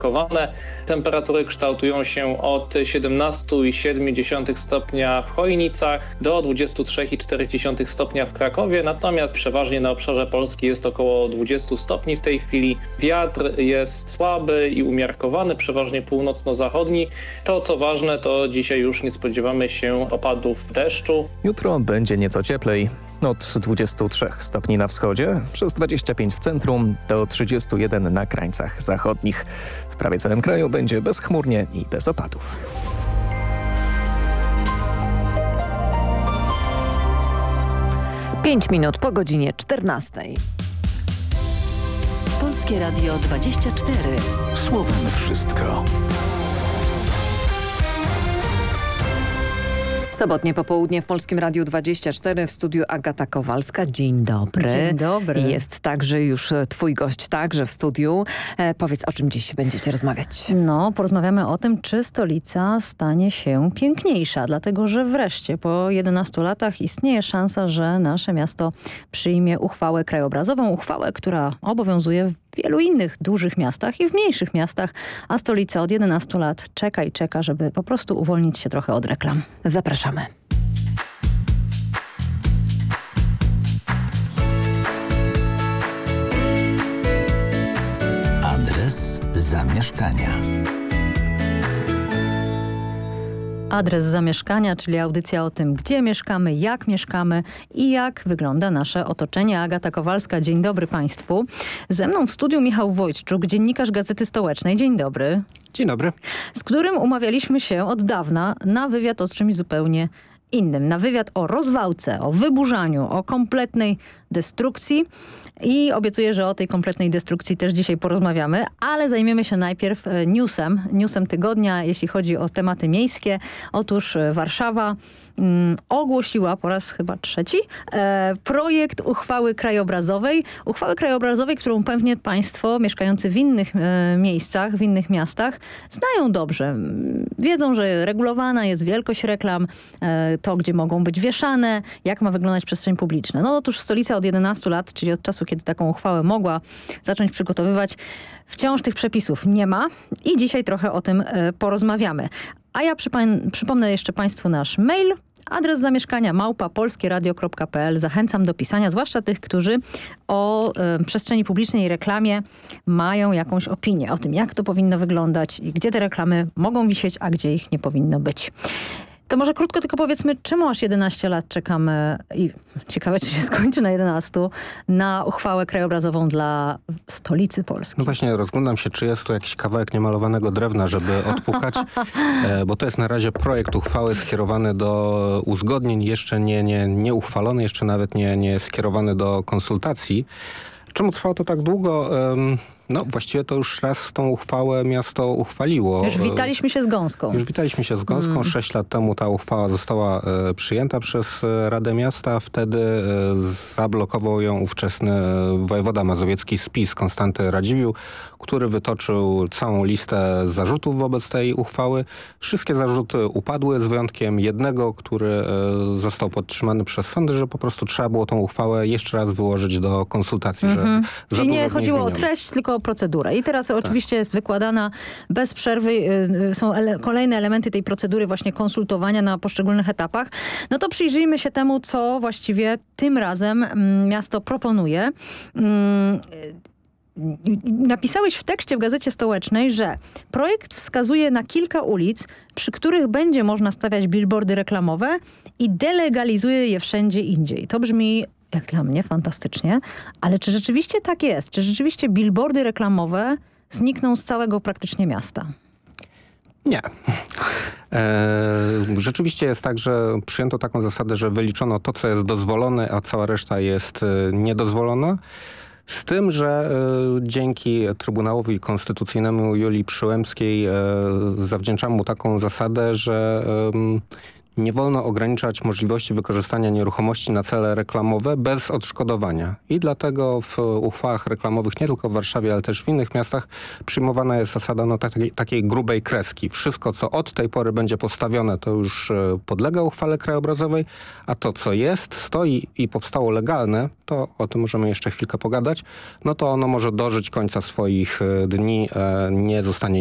Temperatury kształtują się od 17,7 stopnia w Chojnicach do 23,4 stopnia w Krakowie, natomiast przeważnie na obszarze Polski jest około 20 stopni w tej chwili. Wiatr jest słaby i umiarkowany, przeważnie północno-zachodni. To co ważne, to dzisiaj już nie spodziewamy się opadów deszczu. Jutro będzie nieco cieplej. Od 23 stopni na wschodzie, przez 25 w centrum do 31 na krańcach zachodnich. W prawie całym kraju będzie bezchmurnie i bez opadów. Pięć minut po godzinie 14. Polskie Radio 24. Słowem wszystko. Sobotnie popołudnie w Polskim Radiu 24, w studiu Agata Kowalska. Dzień dobry. Dzień dobry. Jest także już twój gość, także w studiu. Powiedz, o czym dziś będziecie rozmawiać? No, porozmawiamy o tym, czy stolica stanie się piękniejsza, dlatego że wreszcie po 11 latach istnieje szansa, że nasze miasto przyjmie uchwałę krajobrazową, uchwałę, która obowiązuje w wielu innych dużych miastach i w mniejszych miastach, a stolica od 11 lat czeka i czeka, żeby po prostu uwolnić się trochę od reklam. Zapraszamy. Adres zamieszkania. Adres zamieszkania, czyli audycja o tym, gdzie mieszkamy, i jak wygląda nasze otoczenie. Agata Kowalska, dzień dobry Państwu. Ze mną w studiu Michał Wojtczuk, dziennikarz Gazety Stołecznej. Dzień dobry. Dzień dobry. Z którym umawialiśmy się od dawna na wywiad o czymś zupełnie innym. Na wywiad o rozwałce, o wyburzaniu, o kompletnej destrukcji i obiecuję, że o tej kompletnej destrukcji też dzisiaj porozmawiamy, ale zajmiemy się najpierw newsem tygodnia, jeśli chodzi o tematy miejskie. Otóż Warszawa ogłosiła po raz chyba trzeci projekt uchwały krajobrazowej, którą pewnie Państwo mieszkający w innych miejscach, w innych miastach znają dobrze. Wiedzą, że regulowana jest wielkość reklam, to gdzie mogą być wieszane, jak ma wyglądać przestrzeń publiczna. No otóż stolica od 11 lat, czyli od czasu, kiedy taką uchwałę mogła zacząć przygotowywać, wciąż tych przepisów nie ma i dzisiaj trochę o tym porozmawiamy. A ja przypomnę jeszcze Państwu nasz mail, adres zamieszkania @polskieradio.pl. Zachęcam do pisania, zwłaszcza tych, którzy o przestrzeni publicznej i reklamie mają jakąś opinię o tym, jak to powinno wyglądać i gdzie te reklamy mogą wisieć, a gdzie ich nie powinno być. To może krótko tylko powiedzmy, czemu aż 11 lat czekamy i ciekawe, czy się skończy na 11, na uchwałę krajobrazową dla stolicy Polski. No właśnie, rozglądam się, czy jest tu jakiś kawałek niemalowanego drewna, żeby odpukać, bo to jest na razie projekt uchwały skierowany do uzgodnień, jeszcze nie uchwalony, jeszcze nawet nie skierowany do konsultacji. Czemu trwało to tak długo? No właściwie to już raz tą uchwałę miasto uchwaliło. Już witaliśmy się z gąską. 6 lat temu ta uchwała została przyjęta przez Radę Miasta. Wtedy zablokował ją ówczesny wojewoda mazowiecki z PiS, Konstanty Radziwiłł, który wytoczył całą listę zarzutów wobec tej uchwały. Wszystkie zarzuty upadły, z wyjątkiem jednego, który został podtrzymany przez sądy, że po prostu trzeba było tą uchwałę jeszcze raz wyłożyć do konsultacji. Że Czyli nie chodziło o treść, tylko o procedurę. I teraz oczywiście jest wykładana bez przerwy, są kolejne elementy tej procedury właśnie konsultowania na poszczególnych etapach. No to przyjrzyjmy się temu, co właściwie tym razem miasto proponuje. Napisałeś w tekście w Gazecie Stołecznej, że projekt wskazuje na kilka ulic, przy których będzie można stawiać billboardy reklamowe i delegalizuje je wszędzie indziej. To brzmi jak dla mnie fantastycznie, ale czy rzeczywiście tak jest? Czy rzeczywiście billboardy reklamowe znikną z całego praktycznie miasta? Nie. Rzeczywiście jest tak, że przyjęto taką zasadę, że wyliczono to, co jest dozwolone, a cała reszta jest niedozwolona. Z tym, że dzięki Trybunałowi Konstytucyjnemu Julii Przyłębskiej zawdzięczam mu taką zasadę, że nie wolno ograniczać możliwości wykorzystania nieruchomości na cele reklamowe bez odszkodowania. I dlatego w uchwałach reklamowych nie tylko w Warszawie, ale też w innych miastach przyjmowana jest zasada takiej grubej kreski. Wszystko, co od tej pory będzie postawione, to już podlega uchwale krajobrazowej, a to, co jest, stoi i powstało legalne, to o tym możemy jeszcze chwilkę pogadać, no to ono może dożyć końca swoich dni, nie zostanie